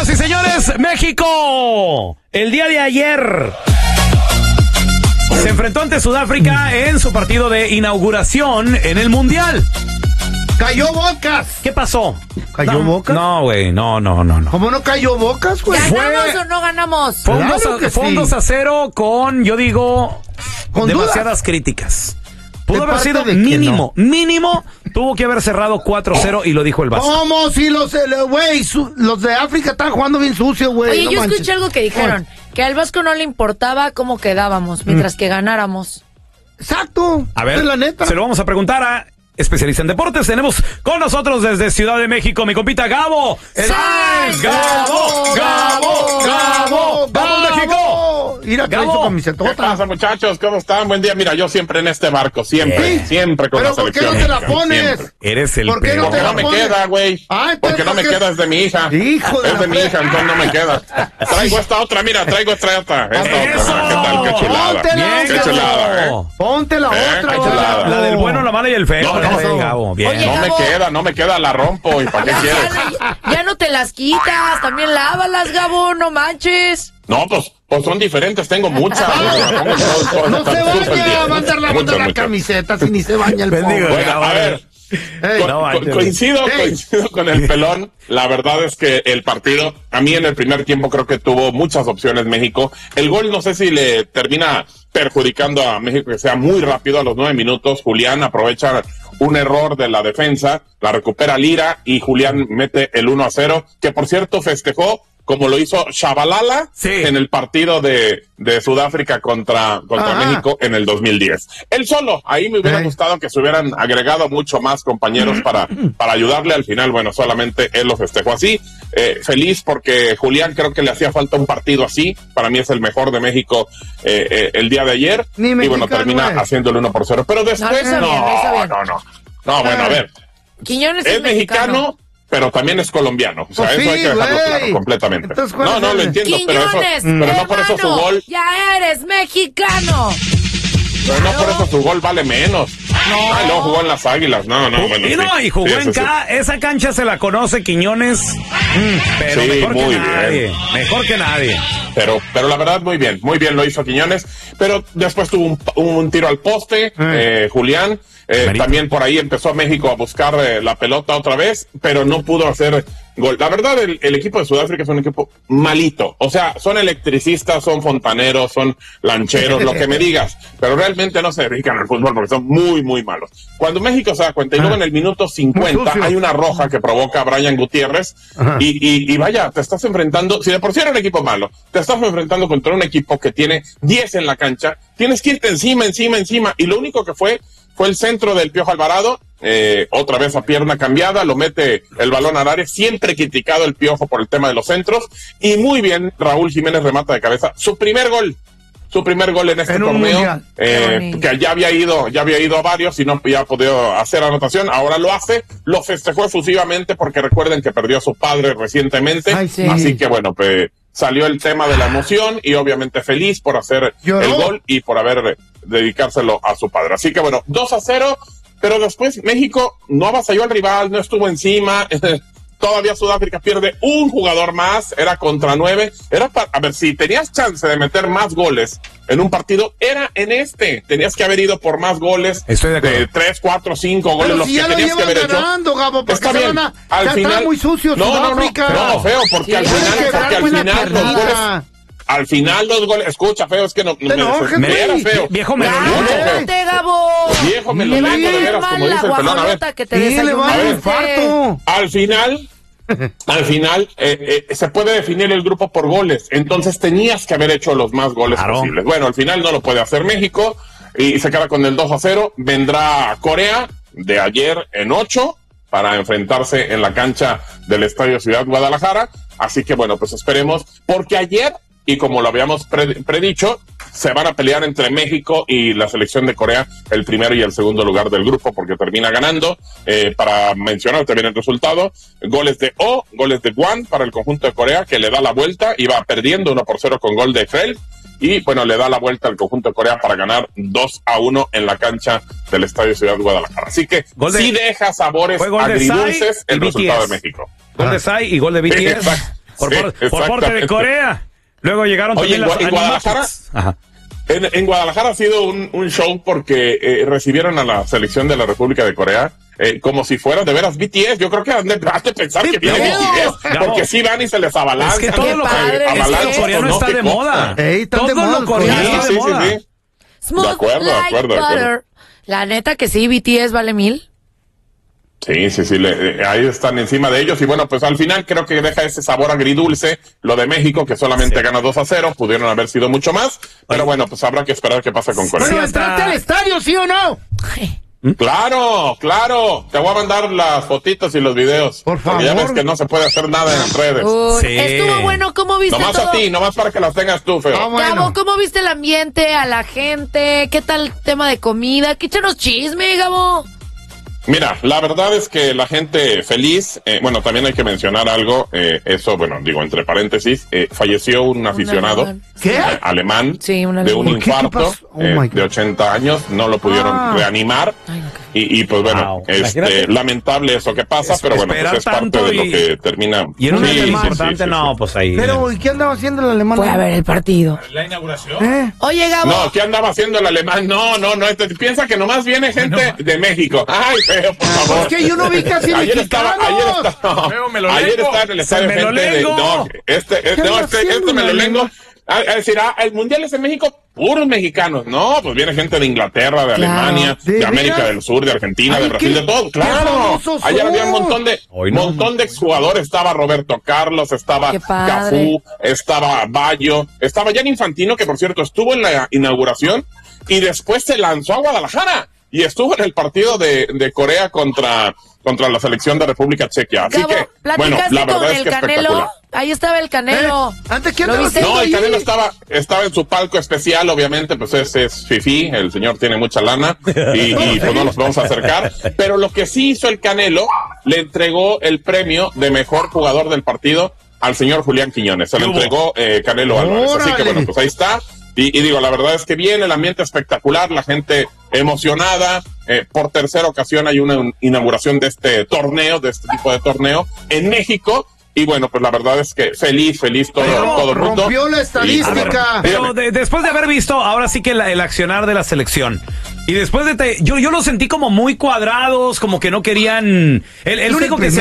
Señoras y señores, México, el día de ayer se enfrentó ante Sudáfrica en su partido de inauguración en el Mundial. ¡Cayó Bocas! ¿Qué pasó? ¿Cayó Bocas? No, güey, no. ¿Cómo no cayó Bocas, güey? ¿Ganamos o no ganamos? Fue Claro un 2-0 con, yo digo, con demasiadas críticas. Pudo ¿De haber parte sido de quién, no? mínimo, tuvo que haber cerrado 4-0 y lo dijo el Barça. ¿Cómo? Si los de África están jugando bien sucio, güey. Oye, no yo manches. escuché algo que dijeron, que al Vasco no le importaba cómo quedábamos, mientras que ganáramos. Exacto. A ver, es la neta. se lo vamos a preguntar a especialista en deportes. Tenemos con nosotros desde Ciudad de México mi compita Gabo. ¡Gabo, México! Mira, trae su Gabo. ¿Qué camisetota. pasa, muchachos? ¿Cómo están? Buen día. Mira, yo siempre en este barco, siempre con Pero la ¿por qué selección. no te la mexicana, pones? siempre. Eres el ¿Por qué no peor. te Porque la no me pones? queda, güey. Ay, Porque no me ¿por qué? queda, es de mi hija. Hijo de Es de la mi hija, entonces no me queda. Traigo esta otra, mira, traigo esta otra. ¡Eso! ¿Qué tal? Qué chulada. Póntela, Qué Bien, chulada, Gabo. Ponte la otra, qué güey. chulada. La del bueno, la mala y el feo. No, Ese, Gabo. Bien. Oye, No me Gabo. queda, no me queda, la rompo. ¿Y para qué quieres? Ya no te las quitas, también lávalas, Gabo, no manches. No, pues son diferentes, tengo muchas. No se vaya a mandar la Muchas. camiseta si ni se baña el Bendigo, pobre. Bueno, a ver. Ey, Coincido Ey. con el pelón. La verdad es que el partido, a mí en el primer tiempo creo que tuvo muchas opciones México. El gol no sé si le termina perjudicando a México, que sea muy rápido a los 9 minutos. Julián aprovecha un error de la defensa, la recupera Lira y Julián mete el 1-0, que por cierto festejó como lo hizo Shabalala en el partido de Sudáfrica contra México en el 2010. Él solo, ahí me hubiera gustado que se hubieran agregado mucho más compañeros para ayudarle. Al final, bueno, solamente él lo festejó así. Feliz porque Julián creo que le hacía falta un partido así. Para mí es el mejor de México el día de ayer. Ni Y bueno, mexicano termina es. haciendo el 1-0. Pero después, lo hizo bien, lo hizo bien. No, bueno, a ver. Quiñones Es mexicano, pero también es colombiano. O sea, Pues eso hay sí, que dejarlo güey. claro completamente. Entonces, ¿cuál No, es lo el- entiendo, Quiñones, pero no por eso su hermano, gol, ya eres mexicano. pero no por eso su gol vale menos. Ah, y luego jugó en las Águilas. No, bueno. Y no, sí. y jugó Sí, en sí. esa cancha se la conoce Quiñones, pero Sí, mejor que muy nadie, bien. mejor que nadie. Pero la verdad, muy bien lo hizo Quiñones, pero después tuvo un tiro al poste, Julián, también por ahí empezó México a buscar la pelota otra vez, pero no pudo hacer gol. La verdad, el equipo de Sudáfrica es un equipo malito, o sea, son electricistas, son fontaneros, son lancheros, lo que me digas, pero realmente no se dedican al fútbol porque son muy, muy malos. Cuando México se da cuenta, y luego en el minuto 50 sucio. hay una roja que provoca a Brian Gutiérrez, y vaya, te estás enfrentando, si de por sí era un equipo malo, te estás enfrentando contra un equipo que tiene 10 en la cancha, tienes que irte encima, y lo único que fue el centro del Piojo Alvarado, otra vez a pierna cambiada, lo mete el balón al área, siempre criticado el Piojo por el tema de los centros, y muy bien, Raúl Jiménez remata de cabeza, su primer gol en este En un torneo, mundial. que ya había ido a varios y no había podido hacer anotación, ahora lo hace, lo festejó efusivamente porque recuerden que perdió a su padre recientemente, Ay, sí. así que bueno, pues salió el tema de la emoción y obviamente feliz por hacer Lloró. el gol y por haber dedicárselo a su padre. Así que bueno, 2-0, pero después México no avasalló al rival, no estuvo encima. Todavía Sudáfrica pierde un jugador más, era contra 9. A ver, si tenías chance de meter más goles en un partido, era en este. Tenías que haber ido por más goles. Estoy de acuerdo. 3, 4, 5 goles, Pero los si que ya lo tenías que llevan haber hecho. ganando, Gabo, porque Está se bien, van a- al ya final. está muy sucio Sudáfrica. No, feo, porque Sí, al hay final, que porque darle al una final los goles. piernita. Al final los goles, escucha, feo, es que no me enojes, me era güey. feo. Viejo melón. ¡Cállate, Gabo! Viejo Le va a melonero, de caer veras, mal como la dice el pelón. A ver, guajolota que te Sí, le va a dar un desayunaste. infarto. al final se puede definir el grupo por goles, entonces tenías que haber hecho los más goles Claro. posibles. Bueno, al final no lo puede hacer México y se queda con el 2-0. Vendrá Corea de ayer en 8 para enfrentarse en la cancha del Estadio Ciudad Guadalajara. Así que bueno, pues esperemos, porque ayer, y como lo habíamos predicho, se van a pelear entre México y la selección de Corea el primero y el segundo lugar del grupo, porque termina ganando. Para mencionar también el resultado, goles de Guan para el conjunto de Corea, que le da la vuelta, iba perdiendo 1-0 con gol de Fel, y bueno, le da la vuelta al conjunto de Corea para ganar 2-1 en la cancha del Estadio Ciudad Guadalajara. Así que Gol de- sí deja sabores fue gol de agridulces Sai y el resultado BTS. de México. Gol de Sai y gol de BTS. por parte de Corea. Luego llegaron también las Animatics. Ajá. En Guadalajara ha sido un show porque recibieron a la selección de la República de Corea como si fueran de veras BTS. Yo creo que han de pensar que viene BTS, porque sí van y se les avalanzan. Es que todo lo coreano está de moda. Todo lo coreano está de moda. Smooth de acuerdo. La neta que sí, BTS vale 1000. Sí, ahí están encima de ellos y bueno, pues al final creo que deja ese sabor agridulce lo de México, que solamente gana 2-0, pudieron haber sido mucho más, pero bueno, pues habrá que esperar qué pasa con Corea. Bueno, ¿entraste al estadio, sí o no? Claro, te voy a mandar las fotitos y los videos. Por favor. Porque ya ves que no se puede hacer nada en redes. Estuvo bueno, ¿cómo viste nomás todo? a ti, nomás para que las tengas tú, feo. Bueno. Gabo, ¿cómo viste el ambiente, a la gente? ¿Qué tal el tema de comida? ¿Qué échanos chisme, Gabo? Mira, la verdad es que la gente feliz, bueno, también hay que mencionar algo, eso, bueno, digo, entre paréntesis, falleció un aficionado alemán sí, de un infarto de 80 años, no lo pudieron reanimar. Ay, no, y pues bueno, lamentable eso que pasa, pero bueno, pues es parte de lo que termina. Y en un año importante, no, pues ahí. Pero, ¿y qué andaba haciendo el alemán? Fue a ver el partido. ¿La inauguración? Oye, Gabo. No, ¿qué andaba haciendo el alemán? No, piensa que nomás viene gente de México. Ay, feo, por favor. Es que yo no vi casi ayer mexicanos. Ayer estaba en el estadio gente de... No, este me lo lengo. A decir, el mundial es en México, puros mexicanos. No, pues viene gente de Inglaterra, de Alemania, de América del Sur, de Argentina, de Brasil, de todo. Claro, ayer había un montón de exjugadores. Estaba Roberto Carlos, estaba Cafú, estaba Bayo, estaba Gianni Infantino, que por cierto estuvo en la inauguración y después se lanzó a Guadalajara y estuvo en el partido de Corea contra la selección de República Checa. Así Gabo, que, bueno, la verdad es que Canelo. Ahí estaba el Canelo. ¿Antes quién ¿Lo viste? No, el Canelo estaba en su palco especial, obviamente, pues ese es fifí, el señor tiene mucha lana y pues no nos vamos a acercar. Pero lo que sí hizo el Canelo, le entregó el premio de mejor jugador del partido al señor Julián Quiñones. Se lo entregó Canelo Álvarez. Así que bueno, pues ahí está. Y digo, la verdad es que bien, el ambiente espectacular, la gente emocionada. Por tercera ocasión hay una inauguración de este torneo, de este tipo de torneo en México. Y bueno, pues la verdad es que feliz todo el mundo. Rompió la estadística. Pero después de haber visto ahora sí que el accionar de la selección, y después de yo los sentí como muy cuadrados, como que no querían. El único que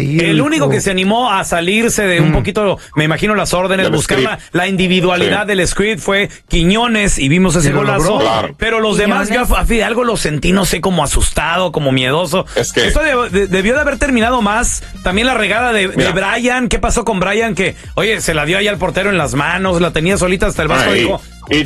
se animó a salirse de un poquito, me imagino, las órdenes, buscar la individualidad del script fue Quiñones, y vimos ese golazo. Claro. Pero los demás, yo a Fidalgo lo sentí, no sé, como asustado, como miedoso. Es que esto debió de haber terminado más. También la regada de Brian. ¿Qué pasó con Brian? Que, oye, se la dio ahí al portero en las manos, la tenía solita hasta el vaso. Dijo,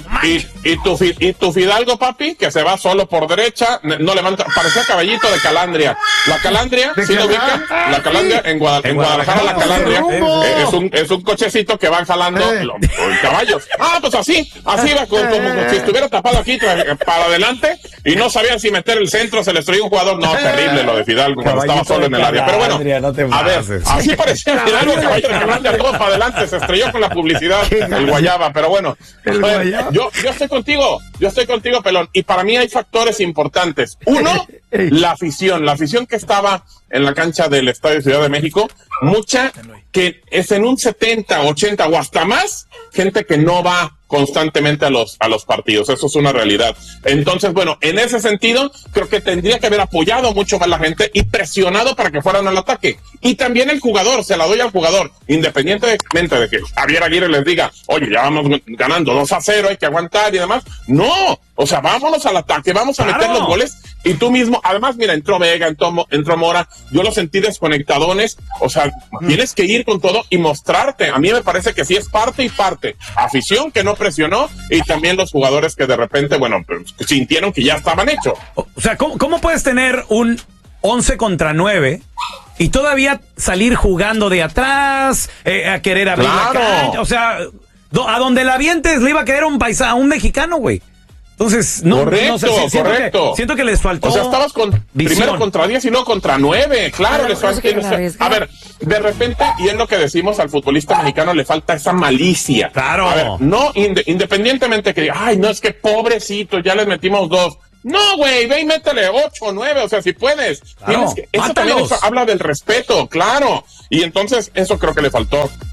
y tu Fidalgo, papi, que se va solo por derecha, no levanta, parecía caballito de Calandria. La Calandria, ¿sí lo ubican? La Calandria, en Guadalajara, la Calandria es un cochecito que van jalando los caballos. Pues así va, como si estuviera tapado aquí para adelante y no sabían si meter el centro, se le estrelló un jugador. No, terrible lo de Fidalgo cuando estaba solo en el área. Pero bueno, a ver, así parecía Fidalgo, caballo de Calandria, todo para adelante, se estrelló con la publicidad, el Guayaba, pero bueno. Yo estoy contigo, Pelón, y para mí hay factores importantes. Uno, la afición que estaba en la cancha del Estadio Ciudad de México, mucha que es en un 70, 80 o hasta más, gente que no va constantemente a los partidos. Eso es una realidad. Entonces, bueno, en ese sentido, creo que tendría que haber apoyado mucho más la gente y presionado para que fueran al ataque. Y también el jugador, se la doy al jugador, independientemente de que Javier Aguirre les diga, oye, ya vamos ganando 2-0, hay que aguantar y demás. No, o sea, vámonos al ataque, vamos a meter los goles. Y tú mismo, además, mira, entró Vega, entró Mora, yo los sentí desconectadones. O sea, tienes que ir con todo y mostrarte. A mí me parece que sí es parte y parte. Afición que no presionó y también los jugadores que de repente, bueno, pues, sintieron que ya estaban hechos. O sea, ¿cómo puedes tener un 11 contra 9 y todavía salir jugando de atrás, a querer abrir la cancha? O sea, a donde la avientes le iba a querer un mexicano, güey. Entonces, correcto. Siento que les faltó. O sea, estabas primero contra 10 y luego contra 9. Claro, les faltó. A ver, de repente, y es lo que decimos, al futbolista mexicano le falta esa malicia. Claro. A ver, no, independientemente que diga, ay, no, es que pobrecito, ya les metimos 2. No, güey, ve y métele 8 o 9, o sea, si puedes. Claro, eso también habla del respeto, claro. Y entonces, eso creo que le faltó.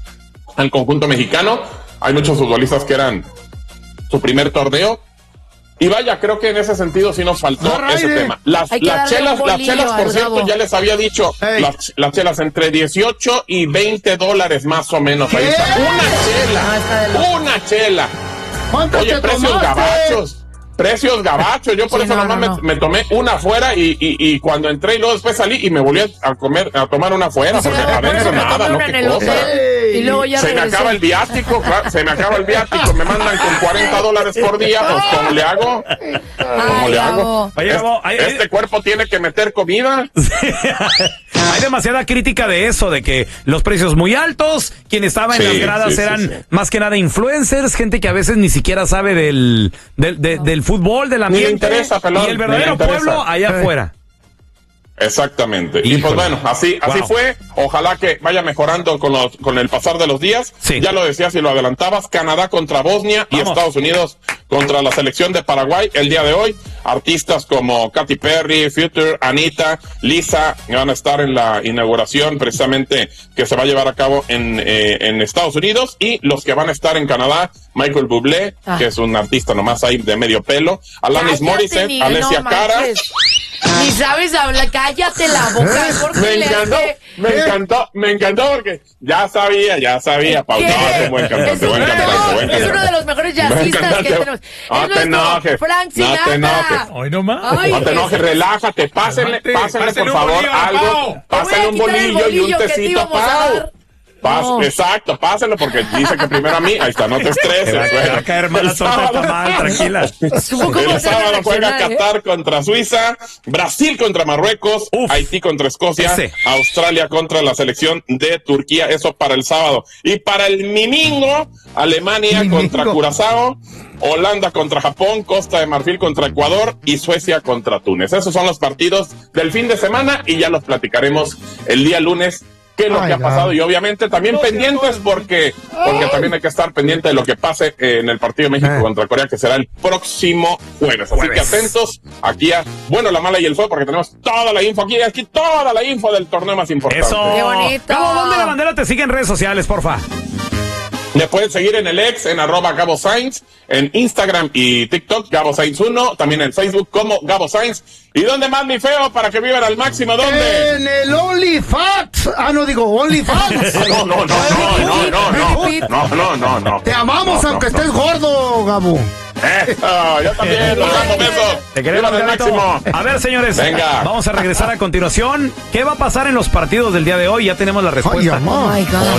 al conjunto mexicano. Hay muchos futbolistas que eran su primer torneo. Y vaya, creo que en ese sentido sí nos faltó ese tema. Las chelas, por cierto, ya les había dicho, las chelas entre 18 y $20 más o menos. Ahí está. Una chela. Oye, precios gabachos. Yo por eso nomás me tomé una afuera y cuando entré y luego después salí y me volví a tomar una afuera porque adentro nada, ¿no? Qué cosa. Y luego ya se me acaba el viático, me mandan con $40 por día, pues ¿cómo le hago? Oye, Gabo, este cuerpo tiene que meter comida. Hay demasiada crítica de eso, de que los precios muy altos, quien estaba en las gradas eran más que nada influencers, gente que a veces ni siquiera sabe del fútbol, del ambiente, ni le interesa, pelón, y el verdadero pueblo allá afuera. Exactamente. Híjole. Y pues bueno, así fue. Ojalá que vaya mejorando con el pasar de los días. Sí. Ya lo decías y lo adelantabas. Canadá contra Bosnia y Estados Unidos contra la selección de Paraguay. El día de hoy, artistas como Katy Perry, Future, Anita, Lisa, van a estar en la inauguración precisamente que se va a llevar a cabo en Estados Unidos. Y los que van a estar en Canadá, Michael Bublé, que es un artista nomás ahí de medio pelo, Alanis Morissette, Alessia Cara. Ni sabes hablar, cállate la boca. Me encantó porque ya sabía, Pau, buen cantante. Es uno de los mejores jazzistas que tenemos. No te enojes, Frank Sinatra. Hoy nomás. No te enojes, relájate, pásenle por favor algo, pásenle un bolillo y un tecito, Pau. Exacto, pásenlo porque dice que primero a mí. Ahí está, no te estreses. Va a caer mala torta de tamal, tranquila. El sábado juega Qatar contra Suiza, Brasil contra Marruecos, Haití contra Escocia, Australia contra la selección de Turquía. Eso para el sábado. Y para el domingo, Alemania contra Curazao, Holanda contra Japón, Costa de Marfil contra Ecuador y Suecia contra Túnez. Esos son los partidos del fin de semana y ya los platicaremos el día lunes. ¿Qué es lo que ha pasado? Y obviamente también pendientes porque también hay que estar pendiente de lo que pase en el partido de México contra Corea, que será el próximo jueves. Así que atentos aquí a Bueno, la Mala y el Feo, porque tenemos toda la info aquí toda la info del torneo más importante. Eso. ¡Qué bonito! Gabo, ¿dónde la bandera te sigue en redes sociales, porfa? Me pueden seguir en el ex, en @Gabo Sainz, en Instagram y TikTok, Gabo Sainz 1, también en Facebook como Gabo Sainz. ¿Y dónde más, mi Feo, para que vivan al máximo? ¿Dónde? En el OnlyFans. OnlyFans. No. Te amamos aunque estés gordo, Gabo. Yo también, los damos besos. Te queremos al máximo. A ver, señores, vamos a regresar a continuación. ¿Qué va a pasar en los partidos del día de hoy? Ya tenemos la respuesta. Oh my God.